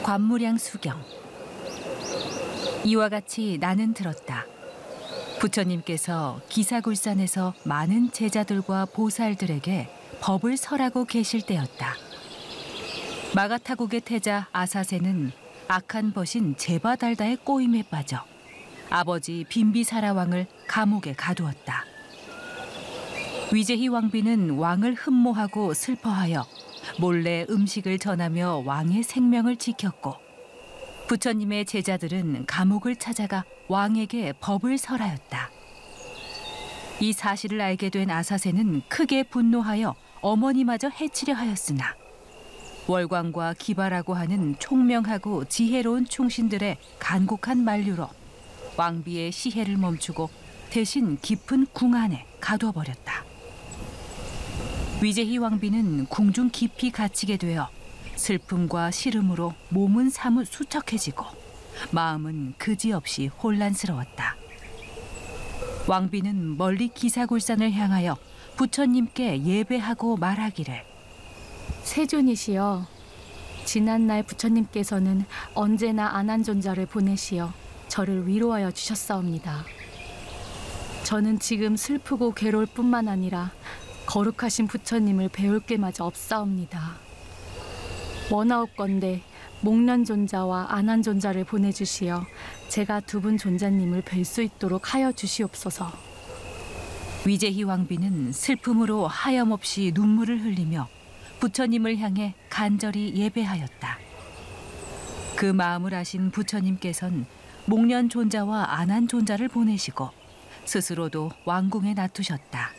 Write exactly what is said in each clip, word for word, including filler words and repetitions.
관무량 수경. 이와 같이 나는 들었다. 부처님께서 기사굴산에서 많은 제자들과 보살들에게 법을 설하고 계실 때였다. 마가타국의 태자 아사세는 악한 벗인 제바달다의 꼬임에 빠져 아버지 빈비사라 왕을 감옥에 가두었다. 위제희 왕비는 왕을 흠모하고 슬퍼하여 몰래 음식을 전하며 왕의 생명을 지켰고, 부처님의 제자들은 감옥을 찾아가 왕에게 법을 설하였다. 이 사실을 알게 된 아사세는 크게 분노하여 어머니마저 해치려 하였으나 월광과 기바라고 하는 총명하고 지혜로운 충신들의 간곡한 만류로 왕비의 시해를 멈추고 대신 깊은 궁 안에 가둬버렸다. 위제희 왕비는 궁중 깊이 갇히게 되어 슬픔과 시름으로 몸은 사뭇 수척해지고 마음은 그지없이 혼란스러웠다. 왕비는 멀리 기사굴산을 향하여 부처님께 예배하고 말하기를, 세존이시여, 지난날 부처님께서는 언제나 안한존자를 보내시어 저를 위로하여 주셨사옵니다. 저는 지금 슬프고 괴로울 뿐만 아니라 거룩하신 부처님을 배울 게 마저 없사옵니다. 원하옵건대 목련존자와 안한존자를 보내주시어 제가 두 분 존자님을 뵐 수 있도록 하여 주시옵소서. 위제희 왕비는 슬픔으로 하염없이 눈물을 흘리며 부처님을 향해 간절히 예배하였다. 그 마음을 아신 부처님께서는 목련존자와 안한존자를 보내시고 스스로도 왕궁에 놔두셨다.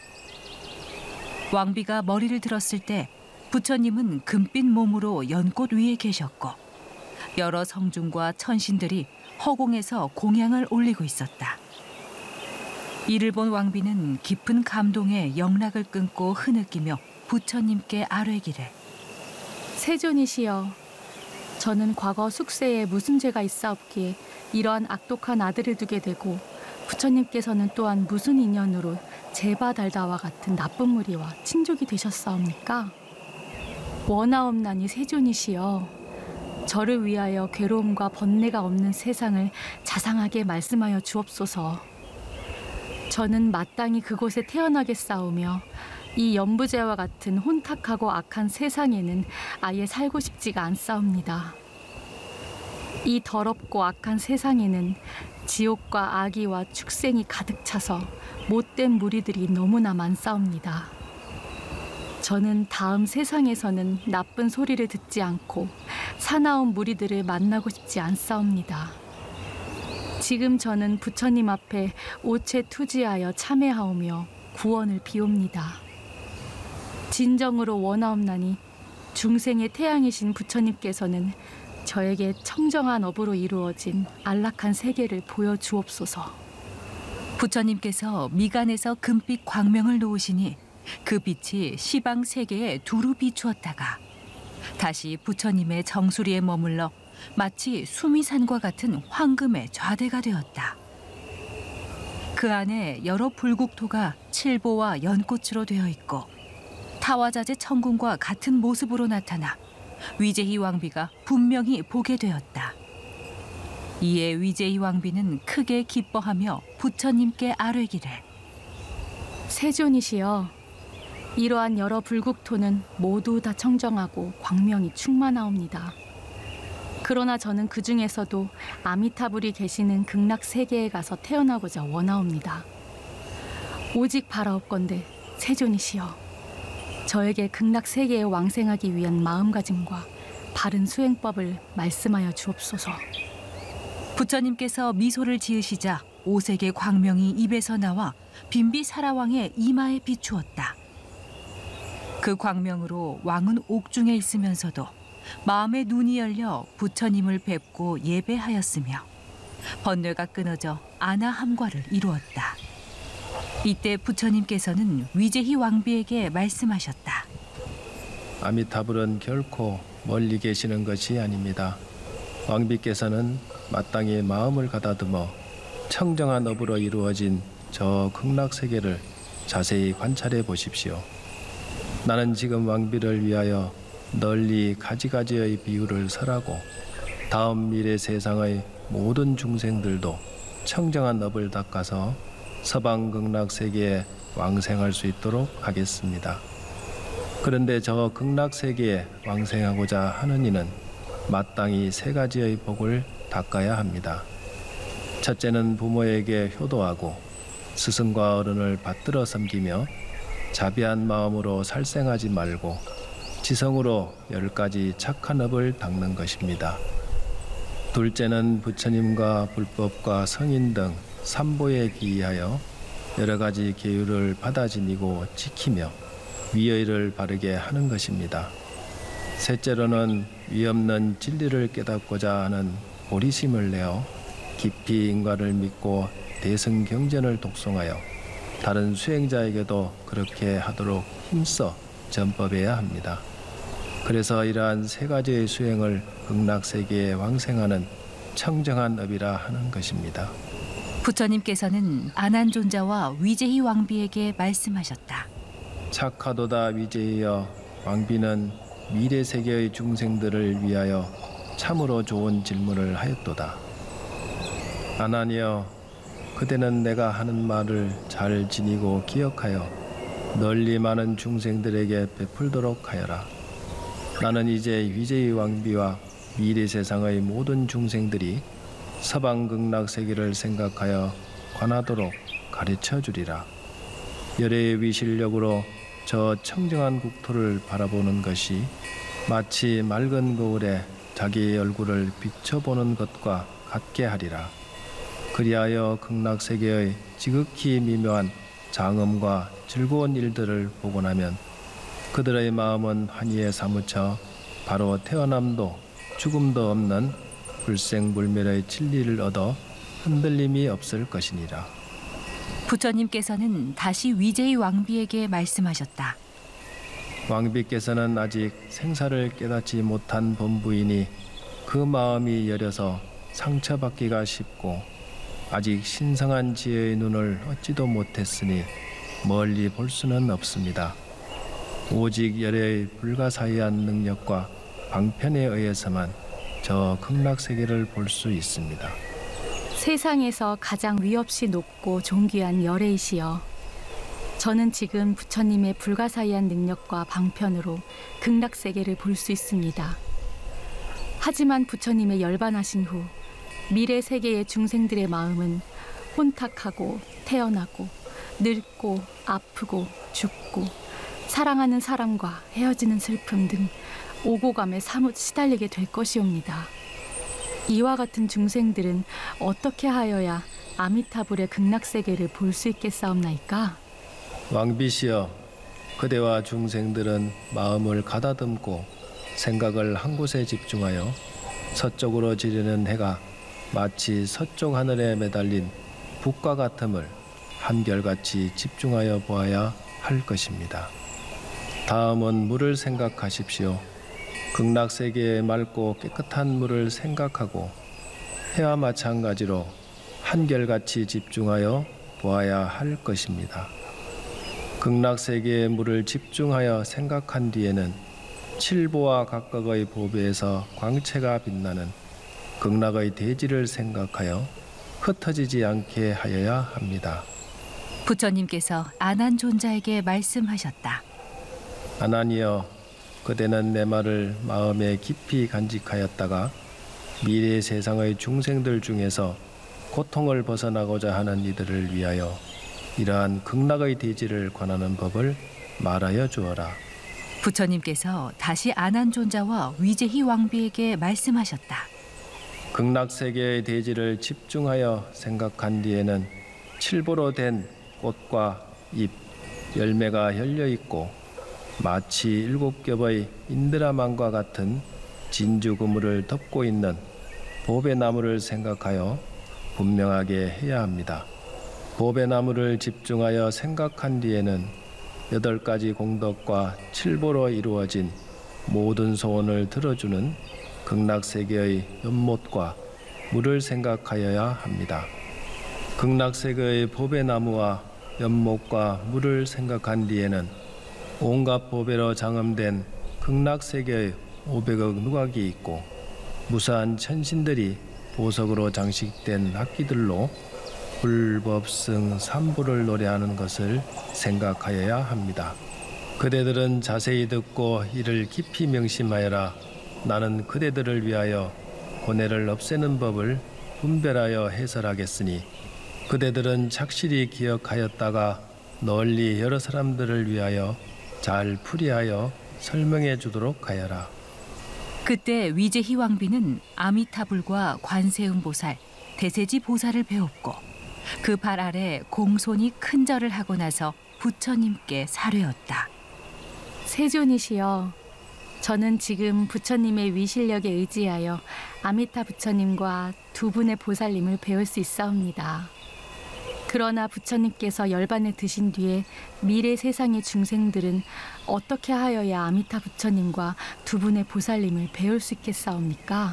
왕비가 머리를 들었을 때 부처님은 금빛 몸으로 연꽃 위에 계셨고 여러 성중과 천신들이 허공에서 공양을 올리고 있었다. 이를 본 왕비는 깊은 감동에 영락을 끊고 흐느끼며 부처님께 아뢰기를, 세존이시여, 저는 과거 숙세에 무슨 죄가 있사옵기에 이러한 악독한 아들을 두게 되고 부처님께서는 또한 무슨 인연으로 제바달다와 같은 나쁜 무리와 친족이 되셨사옵니까? 원하옵나니 세존이시여, 저를 위하여 괴로움과 번뇌가 없는 세상을 자상하게 말씀하여 주옵소서. 저는 마땅히 그곳에 태어나겠사오며 이 연부제와 같은 혼탁하고 악한 세상에는 아예 살고 싶지가 않사옵니다. 이 더럽고 악한 세상에는 지옥과 악의와 축생이 가득 차서 못된 무리들이 너무나 많사옵니다. 저는 다음 세상에서는 나쁜 소리를 듣지 않고 사나운 무리들을 만나고 싶지 않사옵니다. 지금 저는 부처님 앞에 오체 투지하여 참회하오며 구원을 비옵니다. 진정으로 원하옵나니 중생의 태양이신 부처님께서는 저에게 청정한 업으로 이루어진 안락한 세계를 보여주옵소서. 부처님께서 미간에서 금빛 광명을 놓으시니 그 빛이 시방 세계에 두루 비추었다가 다시 부처님의 정수리에 머물러 마치 수미산과 같은 황금의 좌대가 되었다. 그 안에 여러 불국토가 칠보와 연꽃으로 되어 있고 타와자재 천궁과 같은 모습으로 나타나 위제희 왕비가 분명히 보게 되었다. 이에 위제희 왕비는 크게 기뻐하며 부처님께 아뢰기를, 세존이시여, 이러한 여러 불국토는 모두 다 청정하고 광명이 충만하옵니다. 그러나 저는 그 중에서도 아미타불이 계시는 극락세계에 가서 태어나고자 원하옵니다. 오직 바라옵건대 세존이시여, 저에게 극락세계에 왕생하기 위한 마음가짐과 바른 수행법을 말씀하여 주옵소서. 부처님께서 미소를 지으시자 오색의 광명이 입에서 나와 빈비사라왕의 이마에 비추었다. 그 광명으로 왕은 옥중에 있으면서도 마음의 눈이 열려 부처님을 뵙고 예배하였으며 번뇌가 끊어져 아나함과를 이루었다. 이때 부처님께서는 위제희 왕비에게 말씀하셨다. 아미타불은 결코 멀리 계시는 것이 아닙니다. 왕비께서는 마땅히 마음을 가다듬어 청정한 업으로 이루어진 저 극락세계를 자세히 관찰해 보십시오. 나는 지금 왕비를 위하여 널리 가지가지의 비유를 설하고 다음 미래 세상의 모든 중생들도 청정한 업을 닦아서 서방 극락세계에 왕생할 수 있도록 하겠습니다. 그런데 저 극락세계에 왕생하고자 하는 이는 마땅히 세 가지의 복을 닦아야 합니다. 첫째는 부모에게 효도하고 스승과 어른을 받들어 섬기며 자비한 마음으로 살생하지 말고 지성으로 열 가지 착한 업을 닦는 것입니다. 둘째는 부처님과 불법과 성인 등 삼보에 기이하여 여러 가지 계율을 받아 지니고 지키며 위의를 바르게 하는 것입니다. 셋째로는 위없는 진리를 깨닫고자 하는 보리심을 내어 깊이 인과를 믿고 대승경전을 독송하여 다른 수행자에게도 그렇게 하도록 힘써 전법해야 합니다. 그래서 이러한 세 가지의 수행을 극락세계에 왕생하는 청정한 업이라 하는 것입니다. 부처님께서는 아난존자와 위제희 왕비에게 말씀하셨다. 착하도다 위제이여, 왕비는 미래 세계의 중생들을 위하여 참으로 좋은 질문을 하였도다. 아난이여, 그대는 내가 하는 말을 잘 지니고 기억하여 널리 많은 중생들에게 베풀도록 하여라. 나는 이제 위제의 왕비와 미래 세상의 모든 중생들이 서방 극락 세계를 생각하여 관하도록 가르쳐 주리라. 열애의 위실력으로 저 청정한 국토를 바라보는 것이 마치 맑은 거울에 자기의 얼굴을 비춰보는 것과 같게 하리라. 그리하여 극락 세계의 지극히 미묘한 장엄과 즐거운 일들을 보고 나면 그들의 마음은 환희에 사무쳐 바로 태어남도 죽음도 없는 불생불멸의 진리를 얻어 흔들림이 없을 것이니라. 부처님께서는 다시 위제희 왕비에게 말씀하셨다. 왕비께서는 아직 생사를 깨닫지 못한 범부이니 그 마음이 여려서 상처받기가 쉽고 아직 신성한 지혜의 눈을 얻지도 못했으니 멀리 볼 수는 없습니다. 오직 열애의 불가사의한 능력과 방편에 의해서만 저 극락세계를 볼 수 있습니다. 세상에서 가장 위없이 높고 존귀한 열애이시여, 저는 지금 부처님의 불가사의한 능력과 방편으로 극락세계를 볼 수 있습니다. 하지만 부처님의 열반하신 후 미래 세계의 중생들의 마음은 혼탁하고 태어나고 늙고 아프고 죽고 사랑하는 사람과 헤어지는 슬픔 등 오고감에 사뭇 시달리게 될 것이옵니다. 이와 같은 중생들은 어떻게 하여야 아미타불의 극락세계를 볼 수 있겠사옵나이까? 왕비시여, 그대와 중생들은 마음을 가다듬고 생각을 한 곳에 집중하여 서쪽으로 지르는 해가 마치 서쪽 하늘에 매달린 북과 같음을 한결같이 집중하여 보아야 할 것입니다. 다음은 물을 생각하십시오. 극락세계의 맑고 깨끗한 물을 생각하고 해와 마찬가지로 한결같이 집중하여 보아야 할 것입니다. 극락세계의 물을 집중하여 생각한 뒤에는 칠보와 각각의 보배에서 광채가 빛나는 극락의 대지를 생각하여 흩어지지 않게 하여야 합니다. 부처님께서 아난존자에게 말씀하셨다. 아난이여, 그대는 내 말을 마음에 깊이 간직하였다가 미래 세상의 중생들 중에서 고통을 벗어나고자 하는 이들을 위하여 이러한 극락의 대지를 관하는 법을 말하여 주어라. 부처님께서 다시 아난존자와 위제희 왕비에게 말씀하셨다. 극락세계의 대지를 집중하여 생각한 뒤에는 칠보로 된 꽃과 잎, 열매가 열려있고 마치 일곱 겹의 인드라만과 같은 진주 그물을 덮고 있는 보배나무를 생각하여 분명하게 해야 합니다. 보배나무를 집중하여 생각한 뒤에는 여덟 가지 공덕과 칠보로 이루어진 모든 소원을 들어주는 극락세계의 연못과 물을 생각하여야 합니다. 극락세계의 보배나무와 연못과 물을 생각한 뒤에는 온갖 보배로 장엄된 극락세계의 오백억 누각이 있고 무사한 천신들이 보석으로 장식된 악기들로 불법승 삼부를 노래하는 것을 생각하여야 합니다. 그대들은 자세히 듣고 이를 깊이 명심하여라. 나는 그대들을 위하여 고뇌를 없애는 법을 분별하여 해설하겠으니 그대들은 착실히 기억하였다가 널리 여러 사람들을 위하여 잘 풀이하여 설명해 주도록 하여라. 그때 위제희 왕비는 아미타불과 관세음보살, 대세지 보살을 배웠고 그 발 아래 공손히 큰 절을 하고 나서 부처님께 사뢰었다. 세존이시여, 저는 지금 부처님의 위실력에 의지하여 아미타 부처님과 두 분의 보살님을 배울 수 있사옵니다. 그러나 부처님께서 열반에 드신 뒤에 미래 세상의 중생들은 어떻게 하여야 아미타 부처님과 두 분의 보살님을 배울 수 있겠사옵니까?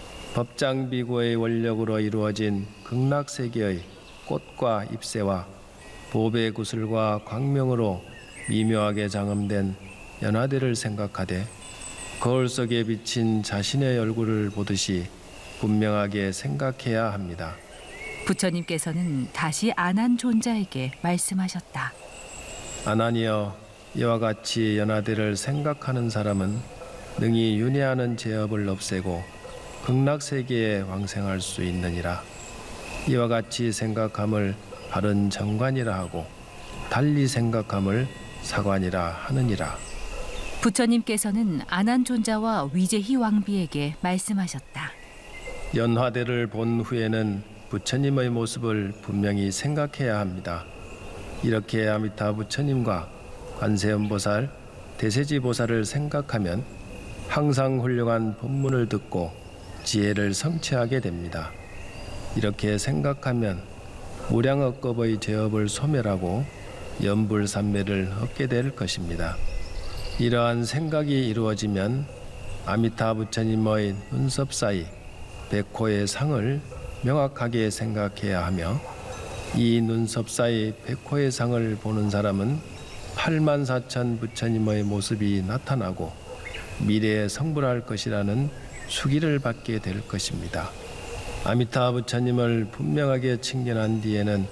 법장비고의 원력으로 이루어진 극락세계의 꽃과 잎새와 보배 구슬과 광명으로 미묘하게 장엄된 연화대를 생각하되 거울 속에 비친 자신의 얼굴을 보듯이 분명하게 생각해야 합니다. 부처님께서는 다시 아난존자에게 말씀하셨다. 아난이여, 이와 같이 연화대를 생각하는 사람은 능히 윤회하는 제업을 없애고 극락세계에 왕생할 수 있느니라. 이와 같이 생각함을 바른 정관이라 하고 달리 생각함을 사관이라 하느니라. 부처님께서는 아난존자와 위제희 왕비에게 말씀하셨다. 연화대를 본 후에는 부처님의 모습을 분명히 생각해야 합니다. 이렇게 아미타 부처님과 관세음보살, 대세지보살을 생각하면 항상 훌륭한 법문을 듣고 지혜를 성취하게 됩니다. 이렇게 생각하면 무량억겁의 죄업을 소멸하고 연불삼매를 얻게 될 것입니다. 이러한 생각이 이루어지면 아미타 부처님의 눈썹 사이 백호의 상을 명확하게 생각해야 하며 이 눈썹 사이 백호의 상을 보는 사람은 팔만 사천 부처님의 모습이 나타나고 미래에 성불할 것이라는 수기를 받게 될 것입니다. 아미타 부처님을 분명하게 칭견한 뒤에는